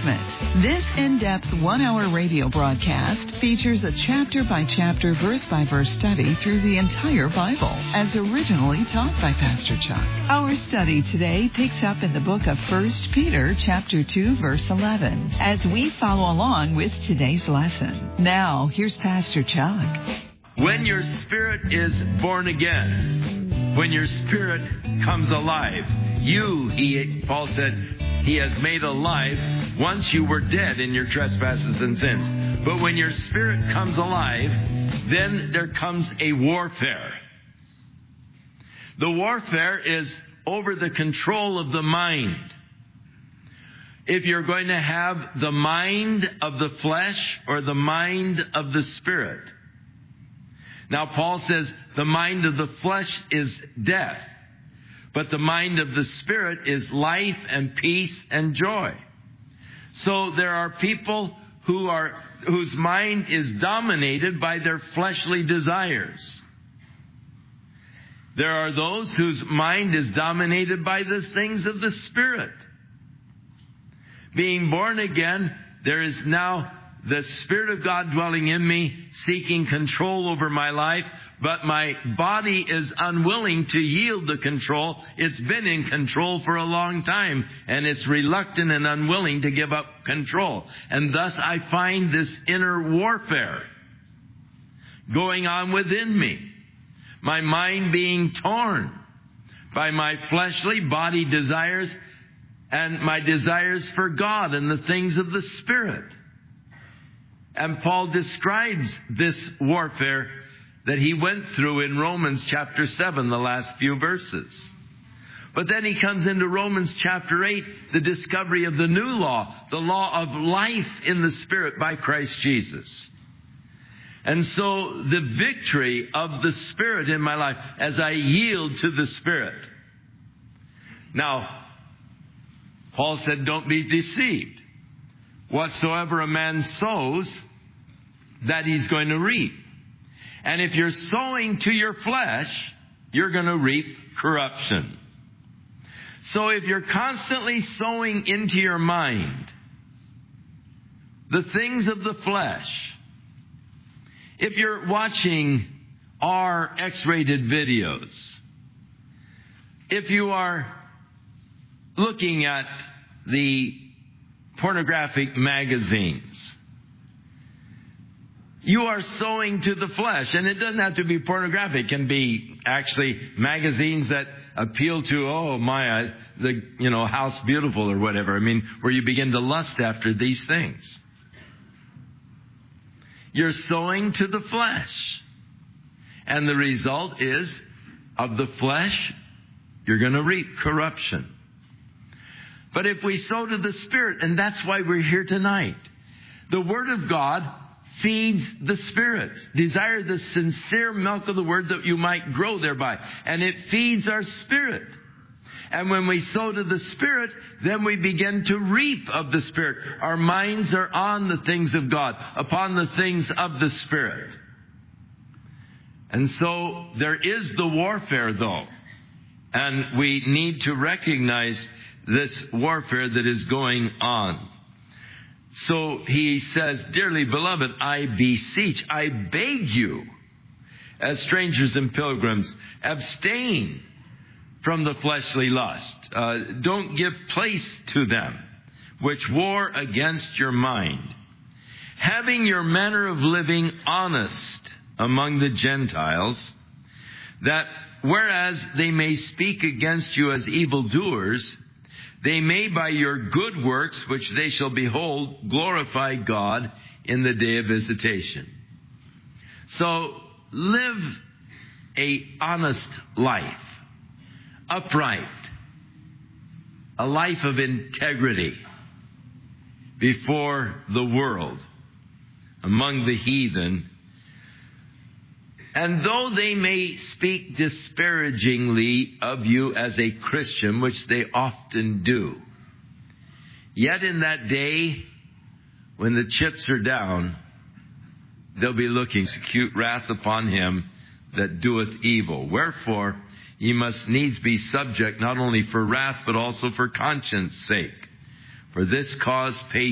Testament. This in-depth one-hour radio broadcast features a chapter-by-chapter, verse-by-verse study through the entire Bible, as originally taught by Pastor Chuck. Our study today picks up in the book of 1 Peter, chapter 2, verse 11, as we follow along with today's lesson. Now, here's Pastor Chuck. When your spirit is born again, when your spirit comes alive, Paul said, He has made alive. Once you were dead in your trespasses and sins. But when your spirit comes alive, then there comes a warfare. The warfare is over the control of the mind. If you're going to have the mind of the flesh or the mind of the spirit. Now, Paul says the mind of the flesh is death, but the mind of the spirit is life and peace and joy. So there are people whose mind is dominated by their fleshly desires. There are those whose mind is dominated by the things of the Spirit. Being born again, there is now the Spirit of God dwelling in me, seeking control over my life, but my body is unwilling to yield the control. It's been in control for a long time, and it's reluctant and unwilling to give up control. And thus I find this inner warfare going on within me. My mind being torn by my fleshly body desires and my desires for God and the things of the Spirit. And Paul describes this warfare that he went through in Romans chapter 7, the last few verses. But then he comes into Romans chapter 8, the discovery of the new law, the law of life in the Spirit by Christ Jesus. And so the victory of the Spirit in my life as I yield to the Spirit. Now, Paul said, don't be deceived. Whatsoever a man sows, that he's going to reap. And if you're sowing to your flesh, you're going to reap corruption. So if you're constantly sowing into your mind the things of the flesh, if you're watching our X-rated videos, if you are looking at the pornographic magazines, you are sowing to the flesh. And it doesn't have to be pornographic. It can be actually magazines that appeal to, House Beautiful or whatever. I mean, where you begin to lust after these things. You're sowing to the flesh. And the result is, of the flesh, you're going to reap corruption. But if we sow to the Spirit, and that's why we're here tonight, the Word of God feeds the Spirit. Desire the sincere milk of the Word that you might grow thereby. And it feeds our spirit. And when we sow to the Spirit, then we begin to reap of the Spirit. Our minds are on the things of God, upon the things of the Spirit. And so there is the warfare, though. And we need to recognize this warfare that is going on. So he says, dearly beloved, I beseech, I beg you, as strangers and pilgrims, abstain from the fleshly lust. Don't give place to them, which war against your mind. Having your manner of living honest among the Gentiles, that whereas they may speak against you as evildoers, they may by your good works, which they shall behold, glorify God in the day of visitation. So live a honest life, upright, a life of integrity before the world, among the heathen. And though they may speak disparagingly of you as a Christian, which they often do, yet in that day, when the chips are down, they'll be looking to execute wrath upon him that doeth evil. Wherefore, ye must needs be subject not only for wrath, but also for conscience sake. For this cause pay